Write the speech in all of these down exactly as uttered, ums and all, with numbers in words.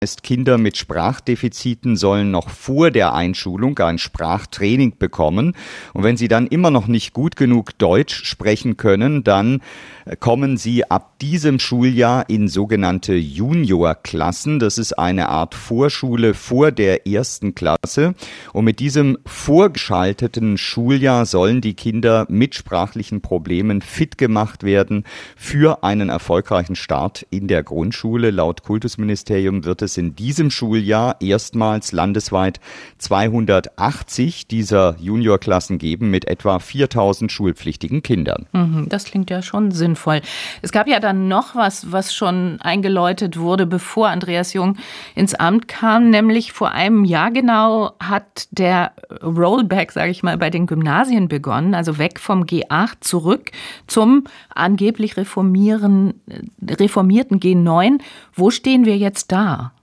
heißt, Kinder mit Sprachdefiziten sollen noch vor der Einschulung ein Sprachtraining bekommen. Und wenn sie dann immer noch nicht gut genug Deutsch sprechen können, dann kommen sie ab diesem Schuljahr in sogenannte Juniorklassen. Das ist eine Art Vorschule vor der ersten Klasse. Und mit diesem vorgeschalteten Schuljahr sollen die Kinder mit sprachlichen Problemen fit gemacht werden für einen erfolgreichen Start in der Grundschule. Laut Kultusministerium wird es in diesem Schuljahr erstmals landesweit zweihundertachtzig dieser Juniorklassen geben mit etwa viertausend schulpflichtigen Kindern. Das klingt ja schon sinnvoll. Es gab ja dann noch was, was schon eingeläutet wurde, bevor Andreas Jung ins Amt kam, nämlich vor einem Jahr genau hat der Rollback, sage ich mal, bei den Gymnasien begonnen, also weg vom G acht zurück zum angeblich reformieren, reformierten G neun. Wo stehen wir jetzt da?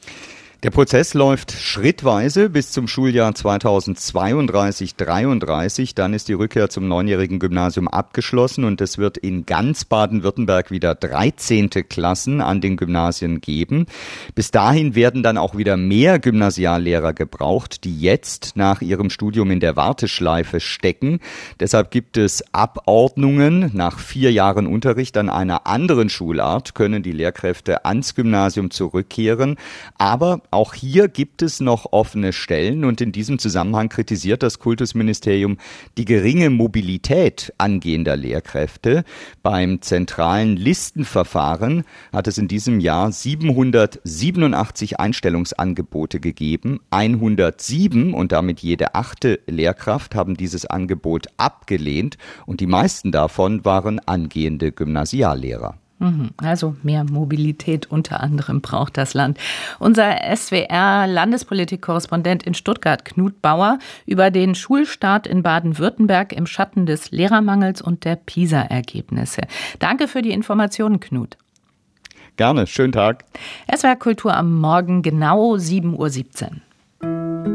Der Prozess läuft schrittweise bis zum Schuljahr zweitausendzweiunddreißig dreiunddreißig. Dann ist die Rückkehr zum neunjährigen Gymnasium abgeschlossen und es wird in ganz Baden-Württemberg wieder dreizehnte Klassen an den Gymnasien geben. Bis dahin werden dann auch wieder mehr Gymnasiallehrer gebraucht, die jetzt nach ihrem Studium in der Warteschleife stecken. Deshalb gibt es Abordnungen. Nach vier Jahren Unterricht an einer anderen Schulart können die Lehrkräfte ans Gymnasium zurückkehren. Aber auch hier gibt es noch offene Stellen und in diesem Zusammenhang kritisiert das Kultusministerium die geringe Mobilität angehender Lehrkräfte. Beim zentralen Listenverfahren hat es in diesem Jahr siebenhundertsiebenundachtzig Einstellungsangebote gegeben. hundertsieben und damit jede achte Lehrkraft haben dieses Angebot abgelehnt und die meisten davon waren angehende Gymnasiallehrer. Also mehr Mobilität unter anderem braucht das Land. Unser S W R-Landespolitik-Korrespondent in Stuttgart, Knut Bauer, über den Schulstart in Baden-Württemberg im Schatten des Lehrermangels und der PISA-Ergebnisse. Danke für die Informationen, Knut. Gerne, schönen Tag. S W R Kultur am Morgen, genau sieben Uhr siebzehn.